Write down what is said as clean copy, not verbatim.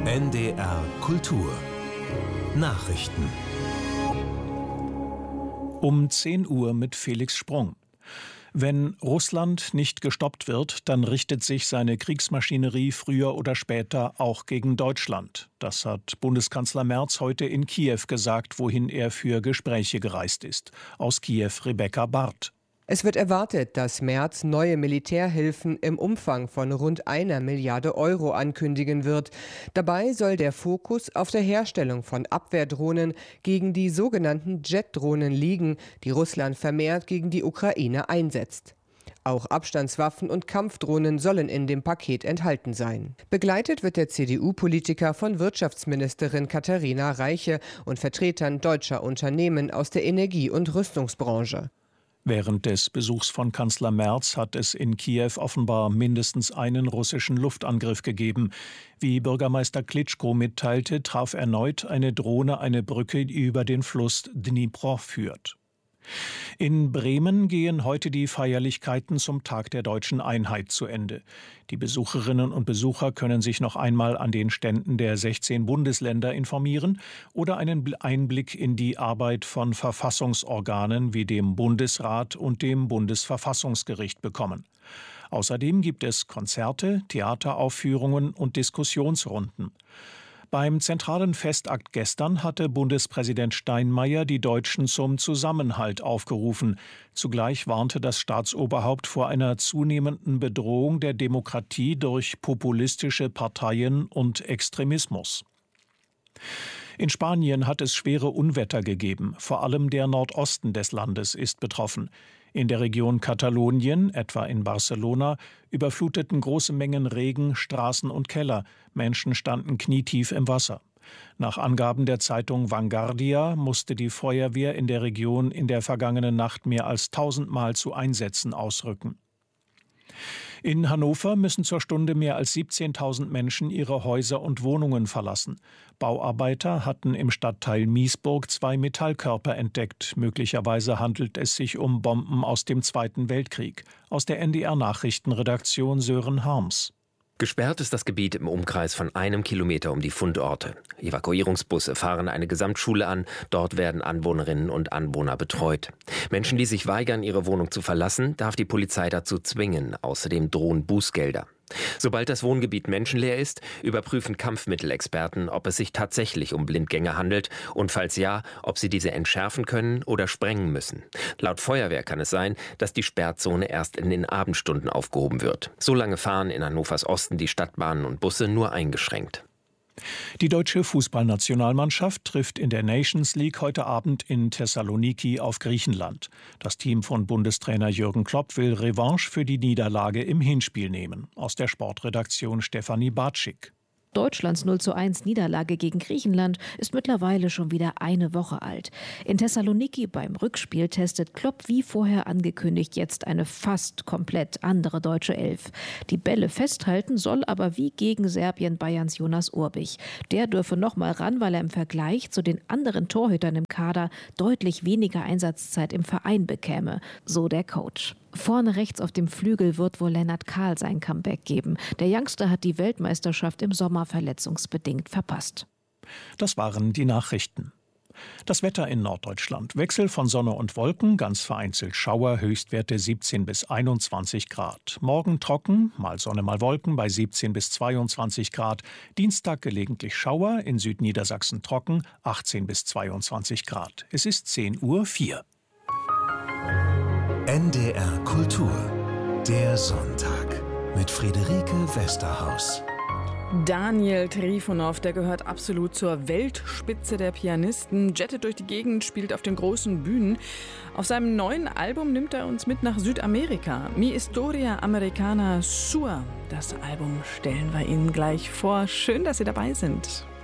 NDR Kultur Nachrichten Um 10 Uhr mit Felix Sprung. Wenn Russland nicht gestoppt wird, dann richtet sich seine Kriegsmaschinerie früher oder später auch gegen Deutschland. Das hat Bundeskanzler Merz heute in Kiew gesagt, wohin er für Gespräche gereist ist. Aus Kiew Rebecca Barth. Es wird erwartet, dass Merz neue Militärhilfen im Umfang von rund 1 Milliarde Euro ankündigen wird. Dabei soll der Fokus auf der Herstellung von Abwehrdrohnen gegen die sogenannten Jet-Drohnen liegen, die Russland vermehrt gegen die Ukraine einsetzt. Auch Abstandswaffen und Kampfdrohnen sollen in dem Paket enthalten sein. Begleitet wird der CDU-Politiker von Wirtschaftsministerin Katharina Reiche und Vertretern deutscher Unternehmen aus der Energie- und Rüstungsbranche. Während des Besuchs von Kanzler Merz hat es in Kiew offenbar mindestens einen russischen Luftangriff gegeben. Wie Bürgermeister Klitschko mitteilte, traf erneut eine Drohne eine Brücke, die über den Fluss Dnipro führt. In Bremen gehen heute die Feierlichkeiten zum Tag der Deutschen Einheit zu Ende. Die Besucherinnen und Besucher können sich noch einmal an den Ständen der 16 Bundesländer informieren oder einen Einblick in die Arbeit von Verfassungsorganen wie dem Bundesrat und dem Bundesverfassungsgericht bekommen. Außerdem gibt es Konzerte, Theateraufführungen und Diskussionsrunden. Beim zentralen Festakt gestern hatte Bundespräsident Steinmeier die Deutschen zum Zusammenhalt aufgerufen. Zugleich warnte das Staatsoberhaupt vor einer zunehmenden Bedrohung der Demokratie durch populistische Parteien und Extremismus. In Spanien hat es schwere Unwetter gegeben. Vor allem der Nordosten des Landes ist betroffen. In der Region Katalonien, etwa in Barcelona, überfluteten große Mengen Regen Straßen und Keller. Menschen standen knietief im Wasser. Nach Angaben der Zeitung Vanguardia musste die Feuerwehr in der Region in der vergangenen Nacht mehr als 1000 Mal zu Einsätzen ausrücken. In Hannover müssen zur Stunde mehr als 17.000 Menschen ihre Häuser und Wohnungen verlassen. Bauarbeiter hatten im Stadtteil Miesburg 2 Metallkörper entdeckt. Möglicherweise handelt es sich um Bomben aus dem Zweiten Weltkrieg. Aus der NDR-Nachrichtenredaktion Sören Harms. Gesperrt ist das Gebiet im Umkreis von 1 Kilometer um die Fundorte. Evakuierungsbusse fahren eine Gesamtschule an. Dort werden Anwohnerinnen und Anwohner betreut. Menschen, die sich weigern, ihre Wohnung zu verlassen, darf die Polizei dazu zwingen. Außerdem drohen Bußgelder. Sobald das Wohngebiet menschenleer ist, überprüfen Kampfmittelexperten, ob es sich tatsächlich um Blindgänger handelt und falls ja, ob sie diese entschärfen können oder sprengen müssen. Laut Feuerwehr kann es sein, dass die Sperrzone erst in den Abendstunden aufgehoben wird. So lange fahren in Hannovers Osten die Stadtbahnen und Busse nur eingeschränkt. Die deutsche Fußballnationalmannschaft trifft in der Nations League heute Abend in Thessaloniki auf Griechenland. Das Team von Bundestrainer Jürgen Klopp will Revanche für die Niederlage im Hinspiel nehmen. Aus der Sportredaktion Stefanie Bartschik. Deutschlands 0:1 Niederlage gegen Griechenland ist mittlerweile schon wieder eine Woche alt. In Thessaloniki beim Rückspiel testet Klopp wie vorher angekündigt jetzt eine fast komplett andere deutsche Elf. Die Bälle festhalten soll aber wie gegen Serbien Bayerns Jonas Urbich. Der dürfe noch mal ran, weil er im Vergleich zu den anderen Torhütern im Kader deutlich weniger Einsatzzeit im Verein bekäme, so der Coach. Vorne rechts auf dem Flügel wird wohl Lennart Kahl sein Comeback geben. Der Youngster hat die Weltmeisterschaft im Sommer verletzungsbedingt verpasst. Das waren die Nachrichten. Das Wetter in Norddeutschland. Wechsel von Sonne und Wolken, ganz vereinzelt Schauer, Höchstwerte 17 bis 21 Grad. Morgen trocken, mal Sonne, mal Wolken bei 17 bis 22 Grad. Dienstag gelegentlich Schauer, in Südniedersachsen trocken, 18 bis 22 Grad. Es ist 10:04 Uhr. NDR Kultur der Sonntag mit Friederike Westerhaus. Daniel Trifonov, der gehört absolut zur Weltspitze der Pianisten, jettet durch die Gegend, spielt auf den großen Bühnen. Auf seinem neuen Album nimmt er uns mit nach Südamerika. Mi Historia Americana Sua. Das Album stellen wir Ihnen gleich vor. Schön, dass Sie dabei sind.